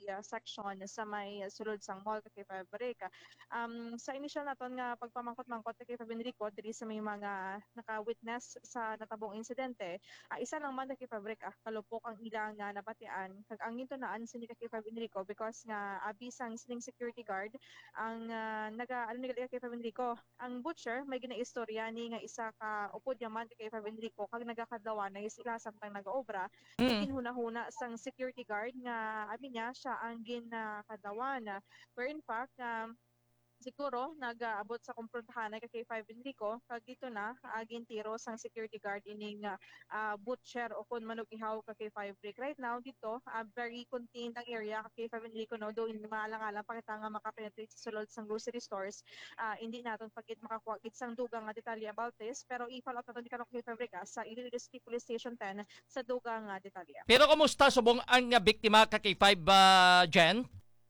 section sa may sulod sang mall kay Fabric. Sa initial naton nga pagpamangkot-mangkot kay Enrico diri sa may mga naka-witness sa natabong insidente, isa lang man kay Fabric kalupok ang ilang nabatian kag ang intunaan sa ni kay Enrico because nga abisang sining security guard ang nila kay Enrico. Ang butcher may ginaistorya ni nga isa ka upod yaman kay Enrico kag nagakadlawan na sila samtang nagaobra ginhuna-huna sang security guard nga abi niya siya ang ginakadawan. Where in fact siguro nag-aabot sa kumprontahan kay Five Enrico kag dito na gintiro sang security guard ining butcher o kun manug ihaw kay Five Brick. Right now dito very contained ang area kay Five Enrico no do hindi maalang-alang pakita nga makapenetrate sa sulod sang grocery stores. Hindi naton pagit makakuha kit sang dugang nga detalye about this pero i-follow up naton kanang kay Five Brick sa Iloilo City Police Station 10 sa dugang nga detalye. Pero kumusta subong ang biktima kay Five Jen?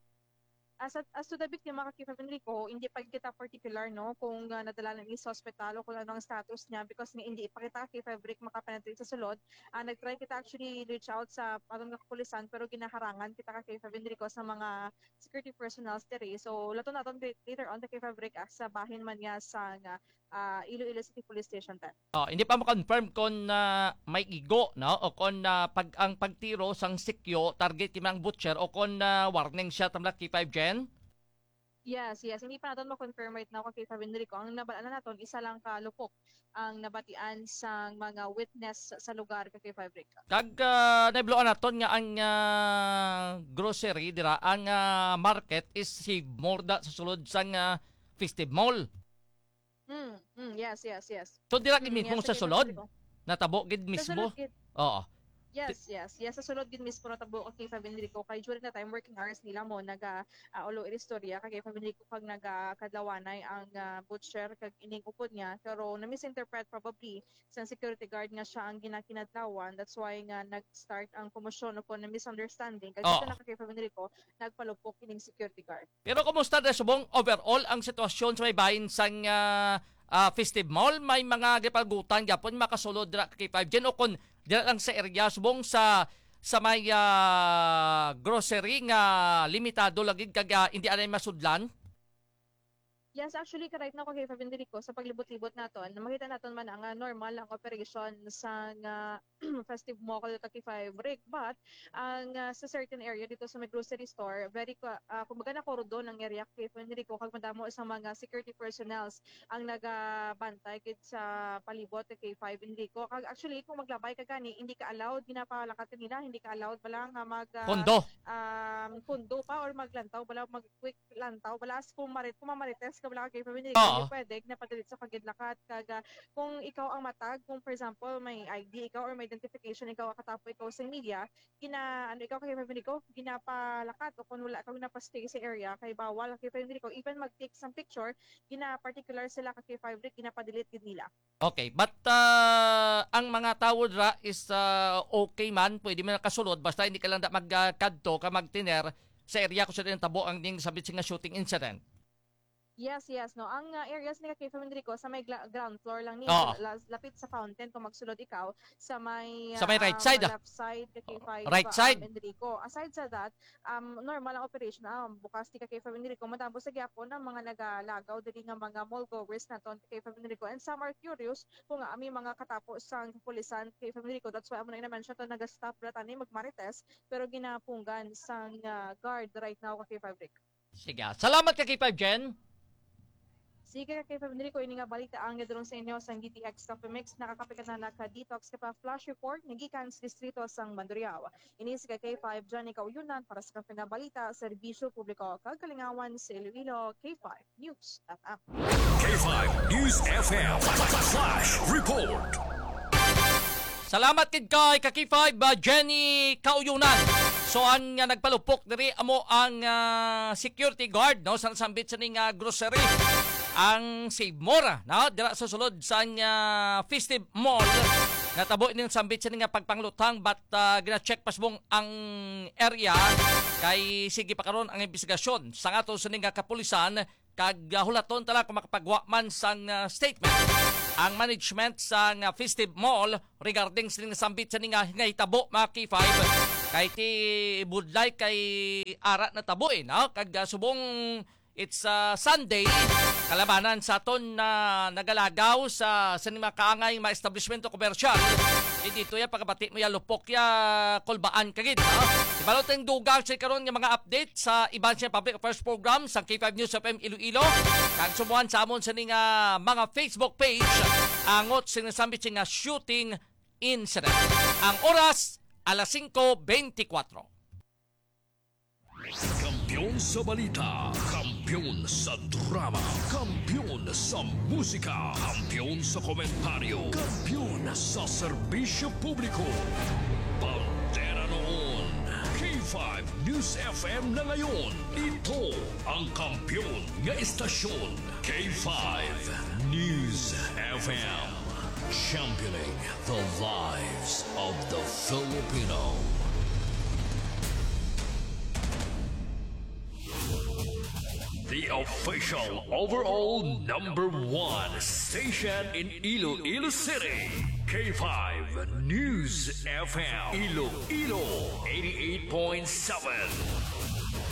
As to the biktima kay Enrico, hindi pa kita particular no kung nadala na ni sa ospital o kung ano ang status niya because nga hindi ipakita kay Fabric makapenetrate sa sulod. Nag-try kita actually reach out sa atong kapulisan pero ginaharangan kita kay Enrico sa mga security personnel diri. So lato naton later on kay Fabric sa bahin man niya sa Iloilo City Police Station 10. Hindi pa mo confirm kung may igo no o kung ang pagtiro sang sikyo target timang butcher o kung warning siya tamlak kay 5 Jen. Yes. Hindi pa natin ma-confirm right now kay Enrico. Ang nabalaan naton isa lang kalupok ang nabatian sa mga witness sa lugar kay Fabric. Kag nabloan naton nga ang grocery dira ang market is si Morda sa sulod sang Festive Mall. Yes. So dira gid mismo sa sulod? Natabo gid mismo? Oo. Yes. Sa sulod gid mismo natabo kay Enrico kay during the time working hours nila mo ulo istorya kay Enrico kag nagakadlawanay ang butcher kag ining upod niya pero na misinterpret probably sa security guard nga siya ang ginakinadlawan. That's why nga nag-start ang komosyon upon na misunderstanding kag dito na kay Enrico nagpalupok ining security guard. Pero kumusta na subong overall ang sitwasyon sa may bahin sang Festive Mall? May mga gipagutan gyapon makasulod dira kay 5 Jen o kon dira lang sa area subong sa may grocery nga limitado lagi kag hindi anay masudlan? Yes, actually, right now kay Enrico, sa paglibot-libot naton, makita naton man ang normal ang operation sa Festive Mall kay Five Brick. But ang sa certain area dito sa may grocery store, very kumbaga na korodon ang area kay Enrico kag madamo sa mga security personnels ang nagabantay kit sa palibot kay Five Enrico. Kag actually kung maglabay ka gani, hindi ka allowed ginapalakat nila, hindi ka allowed bala nga pundo pa or maglantaw bala mag-quick lantaw bala kung mamarites ka wala kay Enrico, hindi pwede na padalit sa pagidlakat kag kung ikaw ang matag, kung for example may ID ikaw or may identification ikaw katapo ikaw sa media, ikaw kay Enrico, ginapalakat o kung wala ka ginapastay sa area kay bawal kay Enrico even mag-take some picture, gina-particular sila kay Fabric, ginapadelete gid nila. Okay, but ang mga tao dra is okay man, pwede man kasulod basta hindi ka lang magkadto ka magtiner sa area kung sa tabo ang ding sabit nga shooting incident. Yes, no. Ang areas ni kay Enrico sa may ground floor lang ni lapit sa fountain kung magsulod ikaw sa may right side. Left side kay right side Enrico. Aside sa that, normal ang operation bukas ti kay Enrico madamo sa gyapon ang mga nagalagaw diri nga mga mall goers naton kay Enrico and some are curious kung ami mga katapo sa kapulisan kay Enrico. That's why amo na mention to naga-stop ratani magmarites pero ginapunggan sang guard right now kay Fabric. Sige. Salamat kay 5 Jen. Sige kay Enrico, ini nga balita ang gadulong sa inyo sa GTX Cafe Mix. Nakakapikat na naka-detox ka pa flash report nagikan sa distrito sang Mandurriao. Ini si K5 Johnny Kauyunan para sa Kafe na Balita, Serbisyo Publiko Kagalingawan sa Iloilo, K5 News FM. K5 News FM Flash Report. Salamat kid kay K5 Jenny Kauyunan. So ang nagpalupok diri amo ang security guard no sa sambit sa ning grocery. Ang Save Mora no dira sa sulod sa Festive Mall natabo ning sambit sa ning pagpanglutang but gina-check pasbong ang area kay sige pa karon ang investigasyon sa ngato sa ning kapulisan kag hulaton tala kung makapagwa man sang statement ang management sa Festive Mall regarding sa ning sambit sa ning hitabo mga K5 Kay ti budlay kay ara na tabo no? Kag subong it's Sunday, kalabanan sa aton na nagalagaw sa mga kaangay mga establishmento komersyal. Dito ya pagkabati mo ya lupok ya kulbaan kagid. Ibalot ang dugang sa karon nga mga update sa iban siya public affairs program sa K5 News FM Iloilo. Kag sumuhan sa amon sa mga Facebook page angot sinasambit nga shooting incident. Ang oras alas 5:24. Kampiyon sa balita, kampiyon sa drama, kampiyon sa musika, kampiyon sa komentaryo, kampiyon sa serbisyo publiko. Bandera noon, K5 News FM na ngayon. Ito ang kampiyon nga istasyon, K5 News FM. Championing the lives of the Filipino. The official overall #1 station in Iloilo City. K5 News FM. Iloilo 88.7.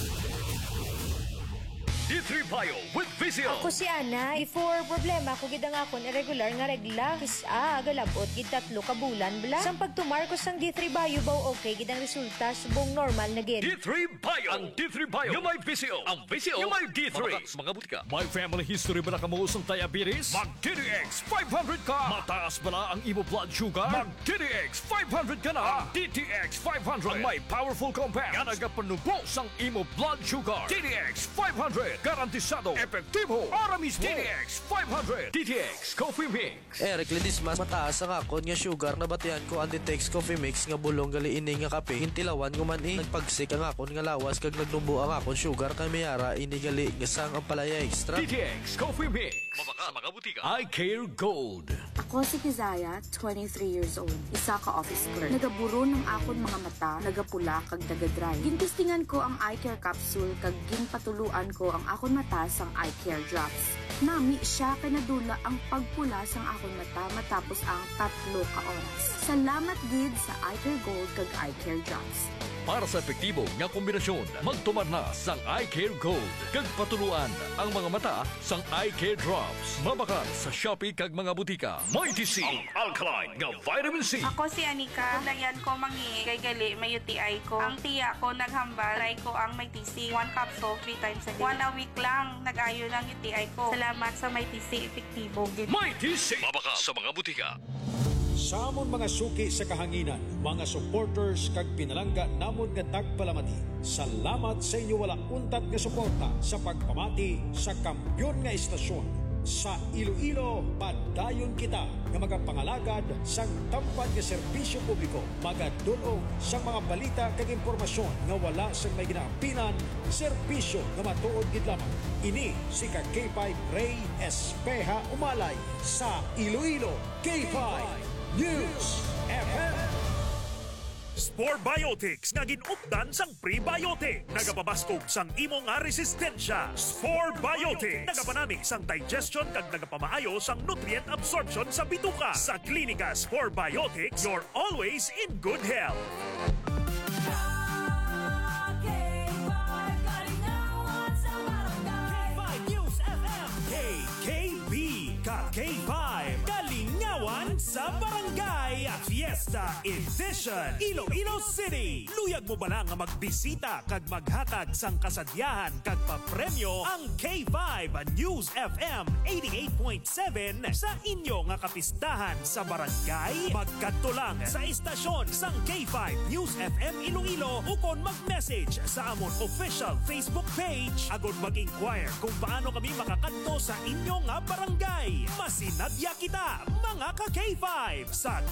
D3 Bio with Vizio. Ako si Ana. Before problema ko gid ang akon irregular nga regla. Kisa agalabot gid 3 ka bulan bla. Sang pagtumar ko sang D3 Bio baw okay gid ang resulta subong normal na gid. D3 Bio. Ang D3 Bio. Yung may Vizio. Ang Vizio. Yung may D3. Mga butika. May family history ba na kamuusong diabetes? Mag DTX 500 ka. Mataas ba na ang imo blood sugar? Mag DTX 500 ka na. Ang DTX 500. Ang may powerful compound. Nga nagapanubos ang imo blood sugar. DTX 500. Garantisado, epektibo, para mismo. DTX 500. DTX Coffee Mix. Eric Lidis mas mataas ang akon nga sugar na batian ko ang DTX Coffee Mix nga bulong gali ini nga kape. Hintilawan ko man nagpagsik ang akon nga lawas kag nagnumbo ang akon sugar kay mayara ini gali nga sang ang palaya extra. DTX Coffee Mix. Mabaka mga butika. I Care Gold. Ako si Kizaya, 23 years old. Isa ka office clerk. Nagaburo ng akon mga mata, nagapula kag nagadry. Gintistingan ko ang eye care capsule kag ginpatuluan ko ang akon mata sang eye care drops. Nami siya kay nadula ang pagpula sang akon mata matapos ang 3 ka oras. Salamat gid sa eye care gold kag eye care drops. Para sa epektibo nga kombinasyon, magtumar na sang Eye Care Gold. Kag patuluan ang mga mata sang Eye Care Drops. Mabakal sa Shopee kag mga butika. Mighty C, ang alkaline nga vitamin C. Ako si Anika. Lagyan ko mangi kay gali may UTI ko. Ang tiya ko naghambal. Try ko ang may TC. 1 capsule 3 times a day. 1 a week lang nag-ayo ng UTI ko. Salamat sa may TC epektibo. Mighty C, mabakal sa mga butika. Sa amon mga suki sa kahanginan, mga supporters kag pinalangga namon nga tagpalamati. Salamat sa inyo walang untat nga suporta sa pagpamati sa kampyon nga istasyon. Sa Iloilo, padayon kita nga magapangalagad sang tampad nga serbisyo publiko. Magadulong sang mga balita kag impormasyon nga wala sang may ginaapinan, serbisyo nga matuod gid lamang. Ini si K5 Ray Espeja Umalay sa Iloilo, K5 News FM. Spore Biotics nga ginupdan sang prebiotic. Nagapabaskog sang imo nga resistensya. Spore Biotics nagapanami sang digestion kag nagapamaayo sang nutrient absorption sa bituka. Sa klinika Spore Biotics, you're always in good health. K5 News FM. KKB K5 Kalingawan sa Barangay Fiesta Edition Iloilo City. Luyag mo ba lang nga magbisita kag maghatag sang kasadyahan kag papremyo ang K5 News FM 88.7 sa inyo nga kapistahan sa barangay? Magkadto lang sa istasyon sang K5 News FM Iloilo ukon mag-message sa amon official Facebook page agud mag-inquire kung paano kami makakadto sa inyo nga barangay. Masinadya kita mga ka K5 sa